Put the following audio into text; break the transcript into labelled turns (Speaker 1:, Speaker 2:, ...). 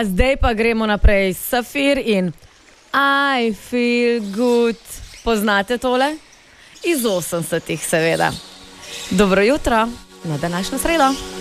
Speaker 1: zdaj pa gremo naprej. Safir in I feel good. Poznate tole? Iz 80-ih seveda. Dobro jutro na današnjo sredo.